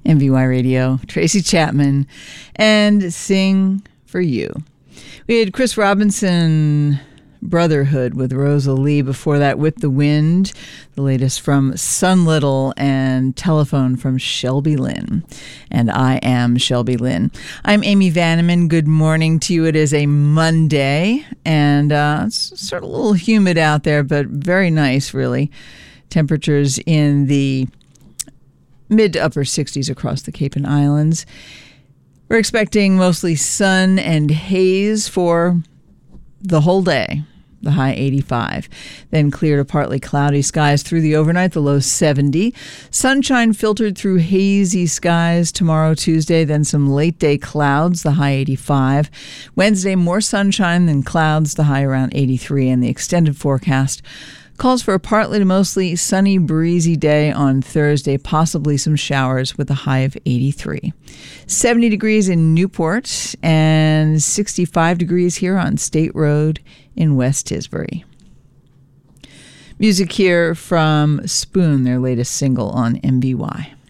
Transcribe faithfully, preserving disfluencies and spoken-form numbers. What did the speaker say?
M V Y Radio, Tracy Chapman, and Sing for You. We had Chris Robinson, Brotherhood with Rosa Lee. Before that, With the Wind, the latest from Sun Little, and Telephone from Shelby Lynn. And I am Shelby Lynn. I'm Amy Vanneman. Good morning to you. It is a Monday, and uh, it's sort of a little humid out there, but very nice, really. Temperatures in the mid to upper sixties across the Cape and Islands. We're expecting mostly sun and haze for the whole day, the high eighty-five. Then clear to partly cloudy skies through the overnight, the low seventy. Sunshine filtered through hazy skies tomorrow, Tuesday, then some late day clouds, the high eighty-five. Wednesday, more sunshine than clouds, the high around eighty-three. And the extended forecast calls for a partly to mostly sunny, breezy day on Thursday, possibly some showers with a high of eighty-three. seventy degrees in Newport and sixty-five degrees here on State Road in West Tisbury. Music here from Spoon, their latest single on M V Y.